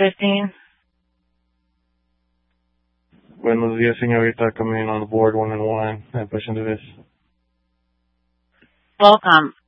15. Buenos días, señorita. Coming in on the board 1 and 1. I push into this. Welcome.